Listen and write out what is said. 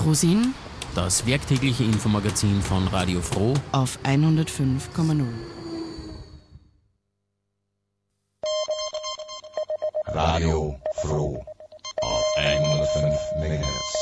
Frohsinn Das werktägliche Infomagazin von Radio Froh auf 105,0. Radio Froh auf 105 MHz.